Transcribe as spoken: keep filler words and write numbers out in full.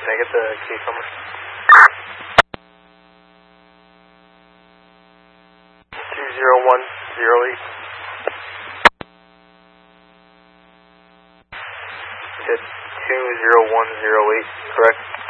can I get the case number? two zero one zero eight. You said two zero one zero eight, correct?